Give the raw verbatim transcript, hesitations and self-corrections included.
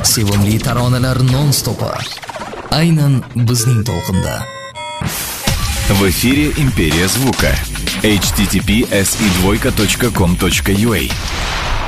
Sevimli taronalar non-stopi. Aynan bizning to'lqinda. В эфире «Империя звука». эйч ти ти пи эс и двойка точка ком точка ю а.